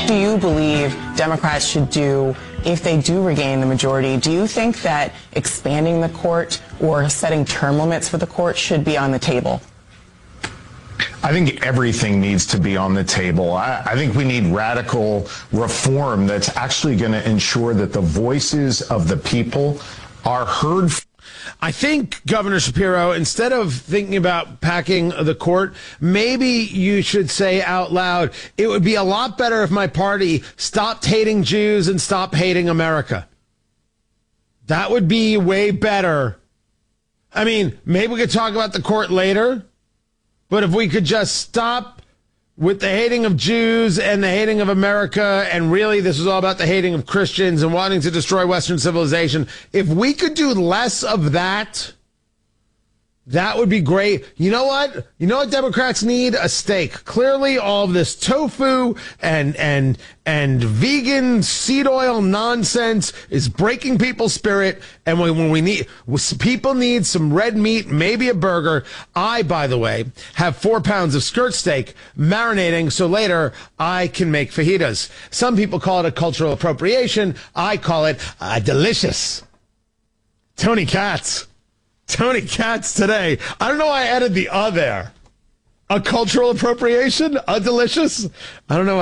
do you believe Democrats should do if they do regain the majority? Do you think that expanding the court or setting term limits for the court should be on the table? I think everything needs to be on the table. I think we need radical reform that's actually going to ensure that the voices of the people are heard. I think, Governor Shapiro, instead of thinking about packing the court, maybe you should say out loud, it would be a lot better if my party stopped hating Jews and stopped hating America. That would be way better. I mean, maybe we could talk about the court later, but if we could just stop with the hating of Jews and the hating of America, and really this is all about the hating of Christians and wanting to destroy Western civilization, if we could do less of that, that would be great. You know what? You know what Democrats need? A steak. Clearly, all of this tofu and vegan seed oil nonsense is breaking people's spirit. And when people need some red meat, maybe a burger. I, by the way, have 4 pounds of skirt steak marinating, so later I can make fajitas. Some people call it a cultural appropriation. I call it delicious. Tony Katz today. I don't know why I added the there. A cultural appropriation? A delicious? I don't know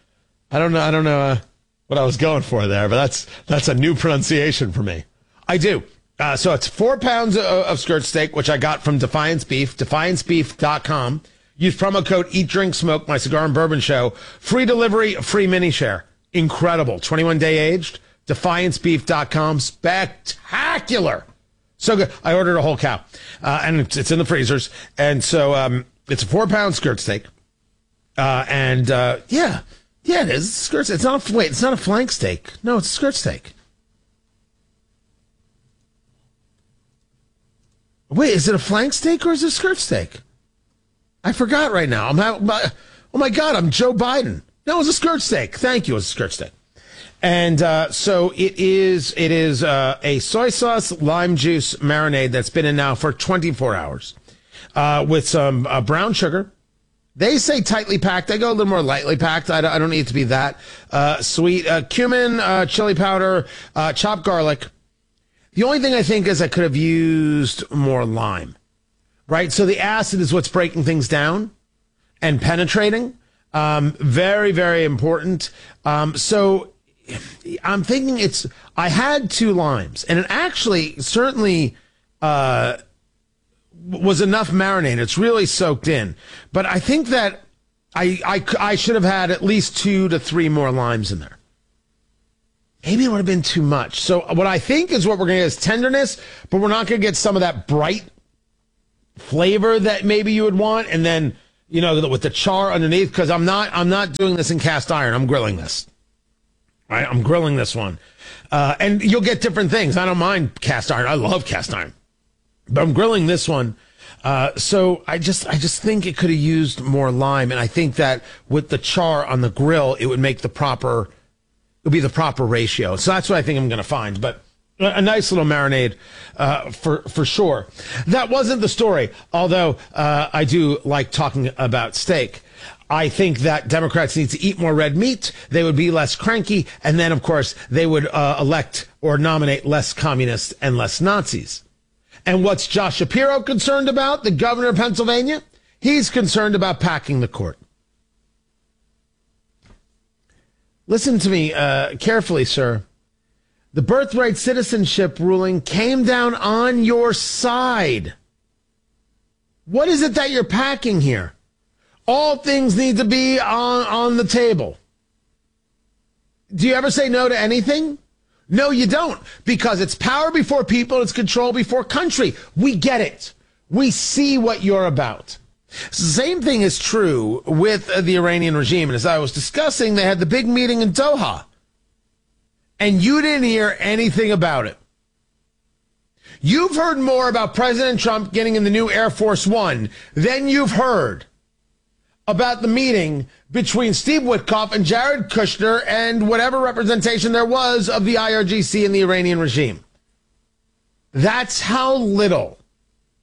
what I was going for there, but that's a new pronunciation for me. I do. So it's 4 pounds of skirt steak, which I got from Defiance Beef, defiancebeef.com. Use promo code Eat, Drink, Smoke, my cigar and bourbon show. Free delivery, free mini share. Incredible. 21 day aged. Defiancebeef.com. Spectacular. So good. I ordered a whole cow, and it's in the freezers. And so, it's a 4 pound skirt steak. Yeah, it is. Skirt. It's not a flank steak. No, it's a skirt steak. Wait, is it a flank steak or is it a skirt steak? I forgot right now. Oh my God, I'm Joe Biden. No, it's a skirt steak. Thank you. It's a skirt steak. And so it is a soy sauce lime juice marinade that's been in now for 24 hours with some brown sugar. They say tightly packed. I go a little more lightly packed. I don't need it to be that sweet. Cumin, chili powder, chopped garlic. The only thing I think is I could have used more lime, right? So the acid is what's breaking things down and penetrating. Very, very important. So I'm thinking I had 2 limes, and it actually certainly was enough marinade. It's really soaked in. But I think that I should have had at least 2 to 3 more limes in there. Maybe it would have been too much. So what I think is what we're going to get is tenderness, but we're not going to get some of that bright flavor that maybe you would want. And then, with the char underneath, because I'm not doing this in cast iron. I'm grilling this. Right, I'm grilling this one. And you'll get different things. I don't mind cast iron. I love cast iron. But I'm grilling this one. So I just think it could have used more lime. And I think that with the char on the grill, it would be the proper ratio. So that's what I think I'm going to find. But a nice little marinade for sure. That wasn't the story, although I do like talking about steak. I think that Democrats need to eat more red meat. They would be less cranky. And then, of course, they would elect or nominate less communists and less Nazis. And what's Josh Shapiro concerned about, the governor of Pennsylvania? He's concerned about packing the court. Listen to me carefully, sir. The birthright citizenship ruling came down on your side. What is it that you're packing here? All things need to be on the table. Do you ever say no to anything? No, you don't, because it's power before people, it's control before country. We get it. We see what you're about. Same thing is true with the Iranian regime. And as I was discussing, they had the big meeting in Doha, and you didn't hear anything about it. You've heard more about President Trump getting in the new Air Force One than you've heard about the meeting between Steve Witkoff and Jared Kushner and whatever representation there was of the IRGC and the Iranian regime. That's how little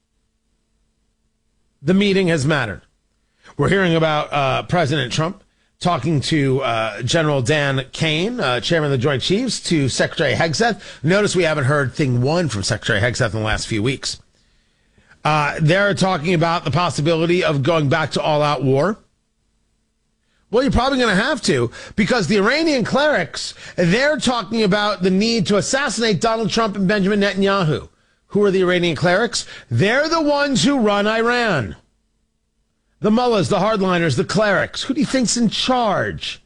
the meeting has mattered. We're hearing about President Trump talking to General Dan Kane, chairman of the Joint Chiefs, to Secretary Hegseth. Notice we haven't heard thing one from Secretary Hegseth in the last few weeks. They're talking about the possibility of going back to all-out war. Well, you're probably going to have to, because the Iranian clerics, they're talking about the need to assassinate Donald Trump and Benjamin Netanyahu. Who are the Iranian clerics? They're the ones who run Iran. The mullahs, the hardliners, the clerics. Who do you think's in charge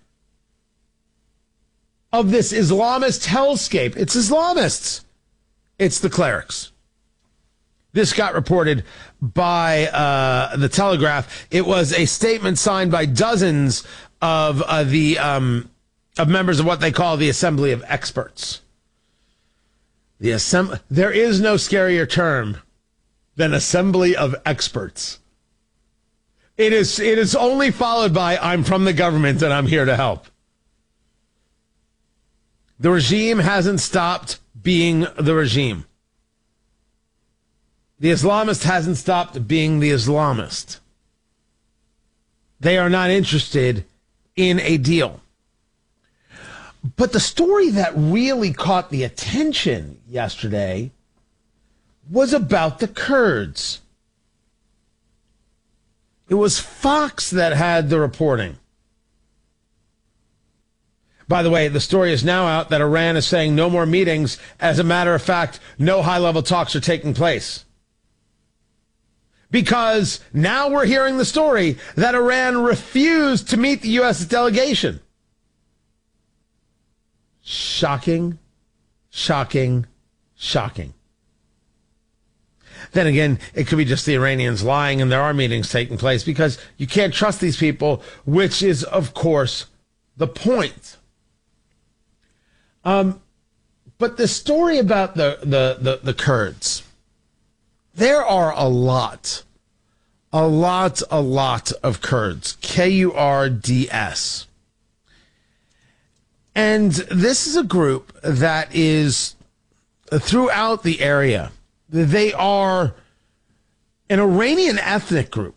of this Islamist hellscape? It's Islamists. It's the clerics. This got reported by the Telegraph. It was a statement signed by dozens of members of what they call the Assembly of Experts. There is no scarier term than Assembly of Experts. It is only followed by I'm from the government and I'm here to help. The regime hasn't stopped being the regime. The Islamist hasn't stopped being the Islamist. They are not interested in a deal. But the story that really caught the attention yesterday was about the Kurds. It was Fox that had the reporting. By the way, the story is now out that Iran is saying no more meetings. As a matter of fact, no high-level talks are taking place. Because now we're hearing the story that Iran refused to meet the U.S. delegation. Shocking, shocking, shocking. Then again, it could be just the Iranians lying and there are meetings taking place because you can't trust these people, which is, of course, the point. But the story about the Kurds, there are a lot of Kurds, Kurds. And this is a group that is throughout the area. They are an Iranian ethnic group.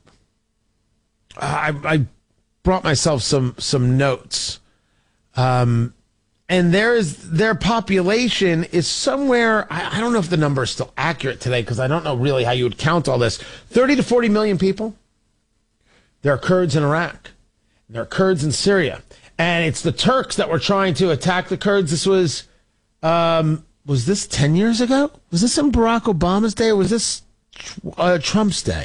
I brought myself some notes. And their population is somewhere, I don't know if the number is still accurate today because I don't know really how you would count all this. 30 to 40 million people. There are Kurds in Iraq. There are Kurds in Syria. And it's the Turks that were trying to attack the Kurds. This was this 10 years ago? Was this in Barack Obama's day or was this Trump's day?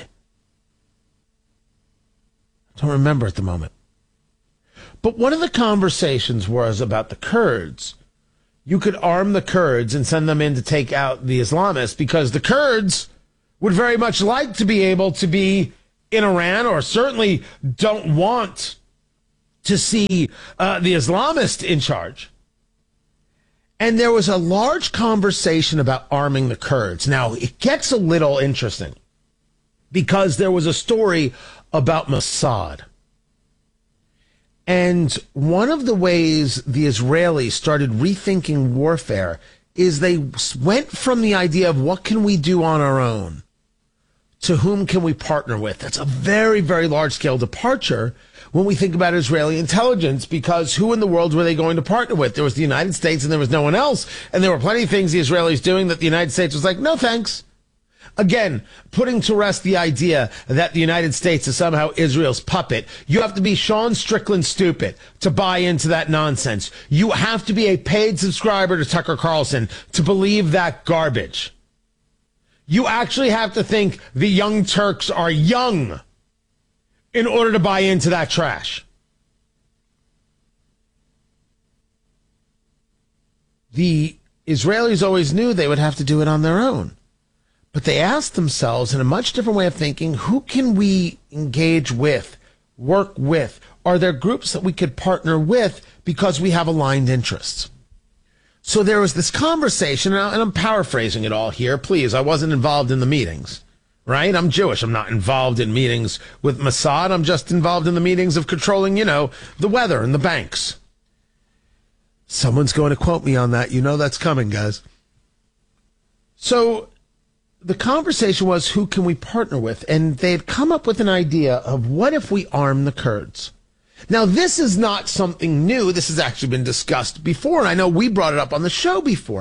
I don't remember at the moment. But one of the conversations was about the Kurds. You could arm the Kurds and send them in to take out the Islamists because the Kurds would very much like to be able to be in Iran or certainly don't want to see the Islamists in charge. And there was a large conversation about arming the Kurds. Now, it gets a little interesting because there was a story about Mossad. And one of the ways the Israelis started rethinking warfare is they went from the idea of what can we do on our own to whom can we partner with. That's a very, very large-scale departure when we think about Israeli intelligence, because who in the world were they going to partner with? There was the United States and there was no one else. And there were plenty of things the Israelis doing that the United States was like, no thanks. Again, putting to rest the idea that the United States is somehow Israel's puppet. You have to be Sean Strickland stupid to buy into that nonsense. You have to be a paid subscriber to Tucker Carlson to believe that garbage. You actually have to think the Young Turks are young in order to buy into that trash. The Israelis always knew they would have to do it on their own. But they asked themselves in a much different way of thinking, who can we engage with, work with? Are there groups that we could partner with because we have aligned interests? So there was this conversation, and I'm paraphrasing it all here. Please, I wasn't involved in the meetings, right? I'm Jewish. I'm not involved in meetings with Mossad. I'm just involved in the meetings of controlling, the weather and the banks. Someone's going to quote me on that. You know that's coming, guys. So the conversation was, who can we partner with? And they had come up with an idea of what if we arm the Kurds? Now, this is not something new. This has actually been discussed before, and I know we brought it up on the show before.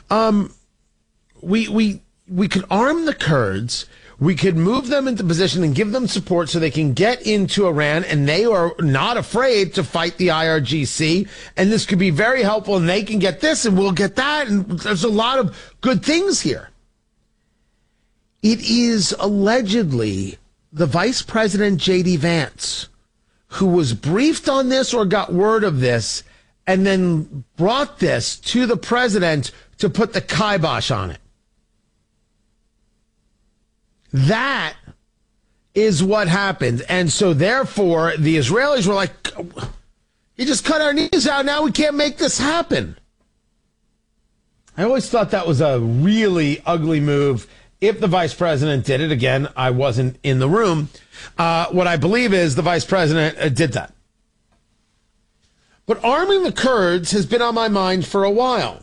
We could arm the Kurds. We could move them into position and give them support so they can get into Iran, and they are not afraid to fight the IRGC. And this could be very helpful, and they can get this, and we'll get that. And there's a lot of good things here. It is allegedly the Vice President, J.D. Vance, who was briefed on this or got word of this, and then brought this to the president to put the kibosh on it. That is what happened. And so therefore, the Israelis were like, you just cut our knees out. Now we can't make this happen. I always thought that was a really ugly move. If the vice president did it, again, I wasn't in the room. What I believe is the vice president did that. But arming the Kurds has been on my mind for a while.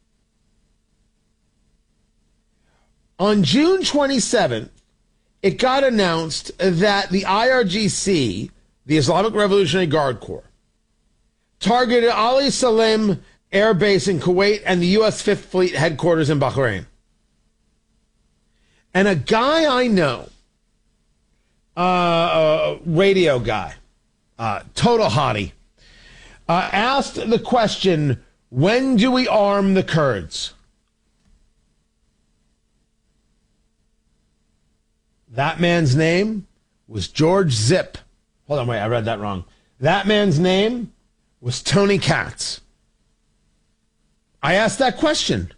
On June 27th, it got announced that the IRGC, the Islamic Revolutionary Guard Corps, targeted Ali Salem Air Base in Kuwait and the U.S. Fifth Fleet headquarters in Bahrain. And a guy I know, a radio guy, total hottie, asked the question, when do we arm the Kurds? That man's name was George Zip. Hold on, wait, I read that wrong. That man's name was Tony Katz. I asked that question.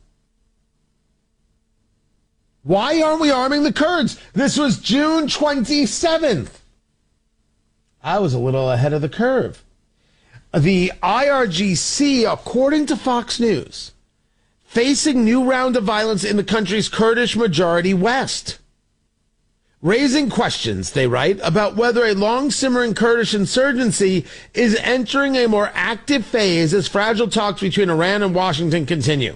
Why aren't we arming the Kurds? This was June 27th. I was a little ahead of the curve. The IRGC, according to Fox News, facing new round of violence in the country's Kurdish majority West. Raising questions, they write, about whether a long-simmering Kurdish insurgency is entering a more active phase as fragile talks between Iran and Washington continue.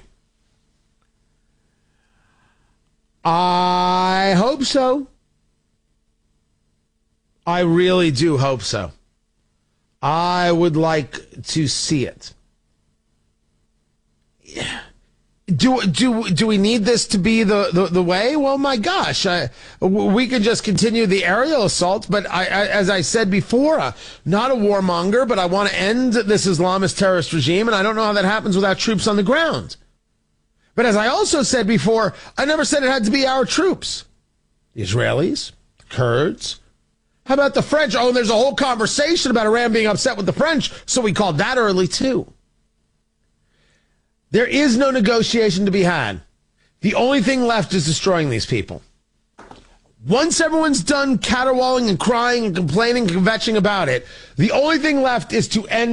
I hope so. I really do hope so. I would like to see it. Yeah. Do we need this to be the way? Well, my gosh, we could just continue the aerial assault. But as I said before, not a warmonger, but I want to end this Islamist terrorist regime, and I don't know how that happens without troops on the ground. But as I also said before, I never said it had to be our troops. The Israelis, the Kurds. How about the French? Oh, there's a whole conversation about Iran being upset with the French, so we called that early too. There is no negotiation to be had. The only thing left is destroying these people. Once everyone's done caterwauling and crying and complaining and kvetching about it, the only thing left is to end